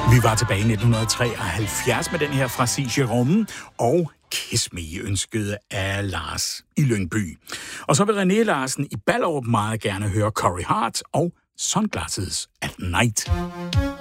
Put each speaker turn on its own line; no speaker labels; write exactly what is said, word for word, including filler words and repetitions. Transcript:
Vi var tilbage i nitten treoghalvfjerds med den her fra Sig Jérôme, og Kiss Me ønskede af Lars i Lyngby. Og så vil René Larsen i Ballerup meget gerne høre Corey Hart og Sunglasses at Night.